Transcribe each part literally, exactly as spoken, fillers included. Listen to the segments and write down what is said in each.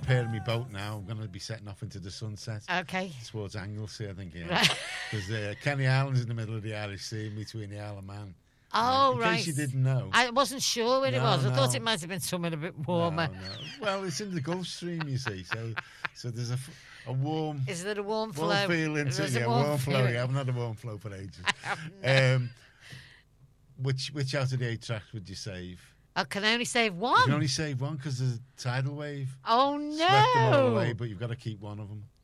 preparing my boat now. I'm going to be setting off into the sunset. Okay. Towards Anglesey, I think, yeah. Right. Because uh, Kenny Island's in the middle of the Irish Sea, between the Isle of Man. Oh, in right. In case you didn't know. I wasn't sure where it No, was. I thought no. it might have been somewhere a bit warmer. No, no. Well, it's in the Gulf Stream, you see. So, so there's a, f- a warm, Is there a warm flow? warm feeling to There's a yeah, warm warm flow. feeling. Yeah, I've not had a warm flow for ages. No. um, which which out of the eight tracks would you save? I can only save You one. can only save one because there's a tidal wave. Oh, Swept them all no. away, but you've got to keep one of them.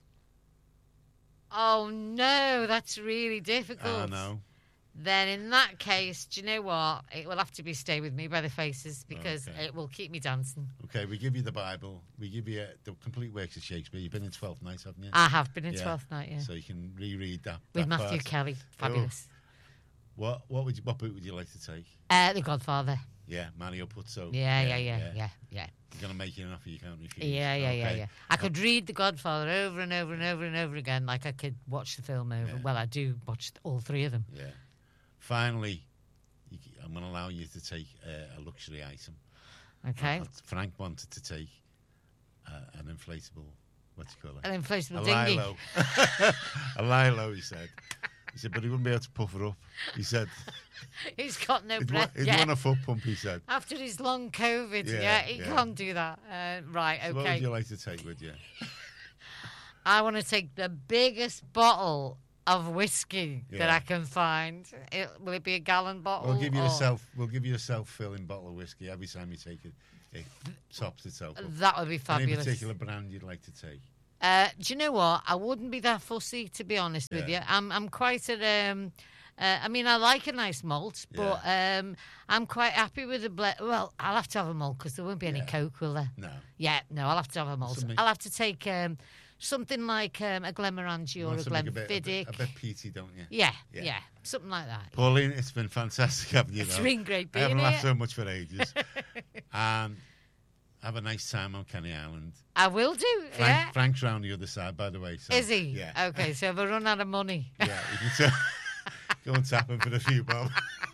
Oh, no. That's really difficult. I know. Then in that case, do you know what? It will have to be Stay With Me by the Faces because Okay. it will keep me dancing. Okay, we give you the Bible. We give you uh, the complete works of Shakespeare. You've been in Twelfth Night, haven't you? I have been in Yeah. Twelfth Night, yeah. So you can reread that. With that Matthew part. Kelly. Fabulous. What what would you, what boot would you like to take? Uh, the Godfather. Yeah, Mario Puzo. Yeah, yeah, yeah, yeah, yeah. You're gonna make it an offer you can't refuse. Yeah, yeah, yeah, Okay. yeah. I could read The Godfather over and over and over and over again, like I could watch the film over. Yeah. Well, I do watch all three of them. Yeah. Finally, you, c- I'm going to allow you to take uh, a luxury item. Okay. Uh, Frank wanted to take uh, an inflatable. What do you call it? An inflatable a dinghy. lilo. A lilo, he said. He said, but he wouldn't be able to puff her up. He said, He's got no he'd, wa- breath he'd yet. want a foot pump, he said. After his long COVID, yeah, Yeah, he yeah. can't do that. Uh, right, So what okay. would you like to take with you? I want to take the biggest bottle of whiskey that Yeah. I can find. It, will it be a gallon bottle? We'll give you or- a self. We'll give you a self-filling bottle of whiskey every time you take it. It tops itself up. That would be Any fabulous. particular brand you'd like to take? Uh, do you know what? I wouldn't be that fussy, to be honest with you. Yeah. I'm I'm quite a. Um, uh, I mean, I like a nice malt, but um, I'm quite happy with a ble- Well, I'll have to have a malt because there won't be any Yeah. Coke, will there? No. Yeah, no, I'll have to have a malt. Something- I'll have to take um, something like um, a Glenmorangie You or want a something a bit, a bit, Glenfiddich. a bit peaty, don't you? Yeah, Yeah. yeah, something like that. Pauline, it's been fantastic having you. It's though. been great I being haven't here. laughed so much for ages. And have a nice time on Kenny Island. I will do. Frank, yeah. Frank's round the other side, by the way. So, Is he? Yeah. Okay, so if I run out of money. Yeah, you can tell, go and tap him for a few bob.